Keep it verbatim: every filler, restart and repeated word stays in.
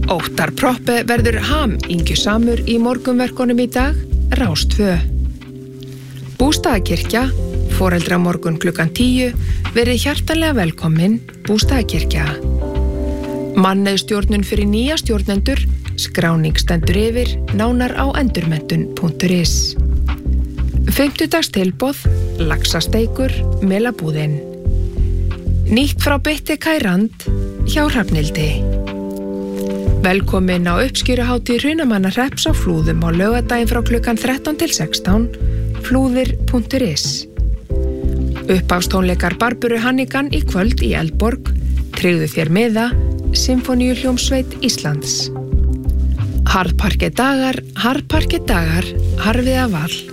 Óttar Proppe verður hamingjusamur í morgunverkunum í dag, Rás tvö. Bústaðakirkja, foreldramorgun klukkan tíu, verið hjartanlega velkomin, Bústaðakirkja. Mannauðstjórnun fyrir nýja stjórnendur, skráning stendur yfir, nánar á endurmenntun punktur is. Fimmtudags tilboð, laxasteikur, melabúðin. Nýtt frá Bitti Kærand, hjá Hrafnhildi. Velkomin á uppskýruhátíð Hrunamannahrepps á Flúðum á laugardaginn frá klukkan þrettán til sextán, flúðir punktur is. Upphafstónleikar Barburu Hannigan í kvöld í Eldborg, tryggðu þér miða, Sinfoníuhljómsveit Íslands. Harðparket dagar, harðparket dagar, harfiða val.